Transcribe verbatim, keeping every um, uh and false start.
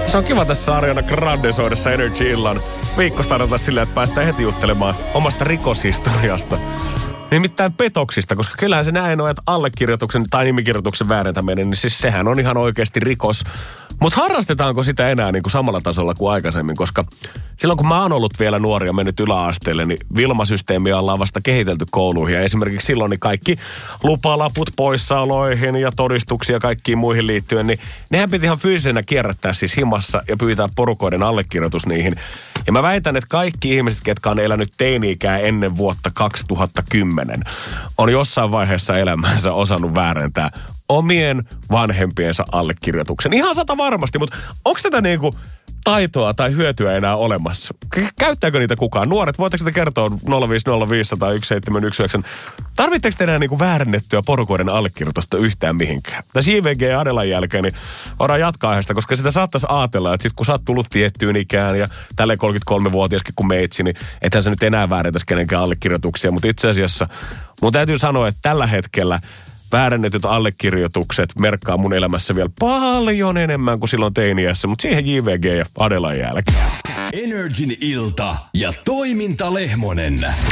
Se on kiva tässä Ariana Grande soidessa Energy Illan viikkostarjota silleen, että päästään heti juttelemaan omasta rikoshistoriasta. Nimittäin petoksista, koska kyllähän se näin on, että allekirjoituksen tai nimikirjoituksen väärentäminen, niin siis sehän on ihan oikeasti rikos. Mutta harrastetaanko sitä enää niin kuin samalla tasolla kuin aikaisemmin, koska silloin kun mä oon ollut vielä nuori ja mennyt yläasteelle, niin Vilma-systeemiä ollaan vasta kehitelty kouluihin. Ja esimerkiksi silloin niin kaikki lupalaput poissaoloihin ja todistuksia ja kaikkiin muihin liittyen, niin nehän piti ihan fyysisenä kierrättää siis himassa ja pyytää porukoiden allekirjoitus niihin. Ja mä väitän, että kaikki ihmiset, ketkä on elänyt teini-ikää ennen vuotta kaksituhattakymmenen, on jossain vaiheessa elämänsä osannut väärentää omien vanhempiensa allekirjoituksen. Ihan sata varmasti, mutta onko tätä niinku taitoa tai hyötyä enää olemassa? Käyttääkö niitä kukaan? Nuoret, voitteko te kertoa nolla viisi nolla viisi nolla yksi seitsemän yksi yhdeksän? Tarvitseeko te enää niinku väärennettyä porukoiden allekirjoitusta yhtään mihinkään? Tässä J V G ja Adelan jälkeen niin voidaan jatkaa aiheesta, koska sitä saattaisi ajatella, että sit kun sä oot tullut tiettyyn ikään ja tälleen kolmekymmentäkolmevuotiaskin kuin meitsi, niin ethän sä nyt enää väärentäisi kenenkään allekirjoituksia. Mutta itse asiassa mun täytyy sanoa, että tällä hetkellä väärennetyt allekirjoitukset merkkaa mun elämässä vielä paljon enemmän kuin silloin teiniässä, mutta siihen J V G ja Adelan jälkeen. Energin ilta ja toiminta Lehmonen.